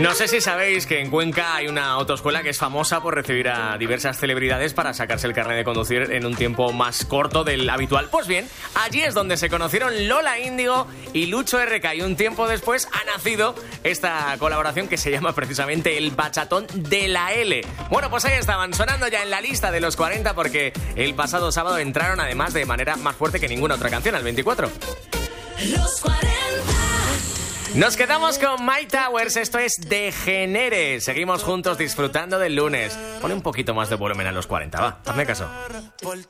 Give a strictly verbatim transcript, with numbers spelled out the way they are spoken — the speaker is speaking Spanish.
No sé si sabéis que en Cuenca hay una autoescuela que es famosa por recibir a diversas celebridades para sacarse el carnet de conducir en un tiempo más corto del habitual. Pues bien, allí es donde se conocieron Lola Índigo y Lucho R K, y un tiempo después ha nacido esta colaboración que se llama precisamente el Bachatón de la L. Bueno, pues ahí estaban, sonando ya en la lista de los cuarenta, porque el pasado sábado entraron además de manera más fuerte que ninguna otra canción, al veinticuatro. Los cuarenta. Nos quedamos con My Towers, esto es Degenere. Seguimos juntos disfrutando del lunes. Pone un poquito más de volumen a los cuarenta, va, hazme caso.